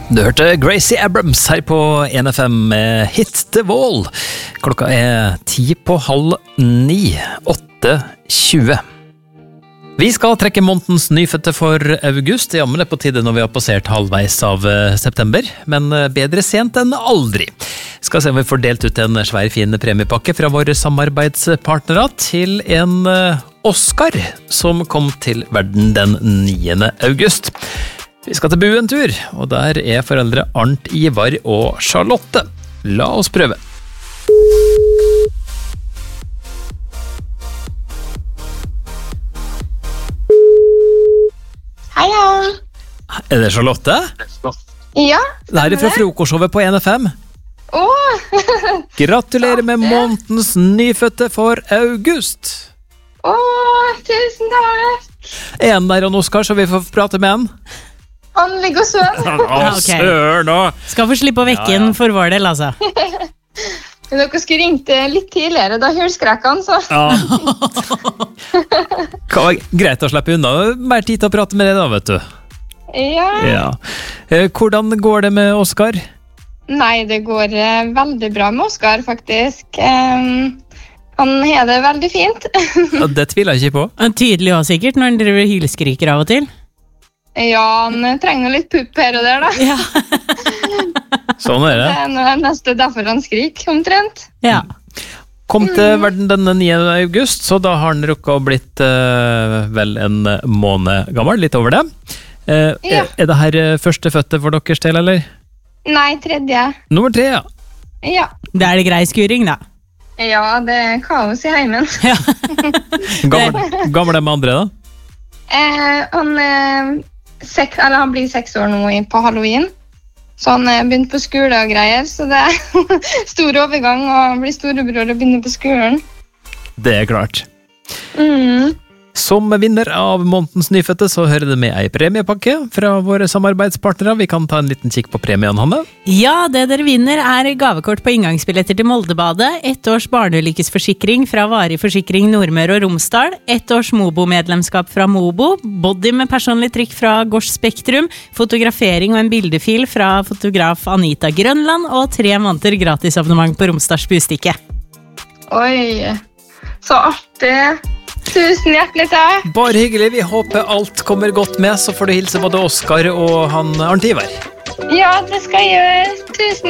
Du hørte Gracie Abrams her på NFM med Hit the Wall. Klokka 8:50, 8:20. Vi skal trekke månedens nyfødte for august. Det er på tide når vi har passert halvveis av september, men bedre sent enn aldri. Skal se om vi får delt ut en svær fin premiepakke fra våre samarbeidspartnere til en Oscar som kom til verden den 9. august. Vi skal til Bu en tur, og der er foreldre Arnt, Ivar og Charlotte. La oss prøve. Hei. Er det Charlotte? Ja. Det her er fra frokostshowet på NFM. Gratulerer med månedens nyfødte for august. Tusen takk. Er han der, Oskar, så vi får prate med han? Han ligger og søvn. Søren da. Skal få slippe å vekke den for vår del, altså. Dere skulle ringt litt tidligere, da hølskrek han, så. Ja. Det var greit å slippe unna. Mer tid til å prate med deg da, vet du. Ja. Hvordan går det med Oskar? Nei, det går veldig bra med Oskar, faktisk. Han har det veldig fint. Ja, det tviler jeg ikke på. Tydelig også sikkert, når han driver og hylskriker av og til. Ja, han trenger litt pupp her og der, da. Ja. Sånn er det. Det er nesten derfor han skriker, omtrent. Ja. Kom til verden den 9. august, så da har han rukket å blitt vel en måned gammel, litt over det. Ja. Er det her førstefødte for deres del, eller? Nei, 3. Nummer 3, ja. Ja. Det er det grei skuring, da. Ja, det er kaos i heimen. Ja. Gammel er med andre, da? Han blir 6 år nå på Halloween. Så han begynte på skole og greier, så det er stor overgang å bli storebror og begynne på skolen. Det er klart. Som vinner av månedens nyfødte så hører det med ei premiepakke fra våre samarbeidspartnere. Vi kan ta en liten kikk på premien, Hanne. Ja, det dere vinner er gavekort på inngangsbilletter til Moldebadet, 1 års barneulykkesforsikring fra Varig Forsikring Nordmøre og Romsdal, 1 års Mobo-medlemskap fra Mobo, body med personlig trykk fra Gors Spektrum, fotografering og en bildefil fra fotograf Anita Grønland, og 3 måneder gratis abonnement på Romsdals Bustikke. Oi, så artig! Tusen hjertelig takk! Bare hyggelig, vi håper alt kommer godt med, så får du hilse både Oskar og han Arnt Ivar. Ja, det skal jeg gjøre. Tusen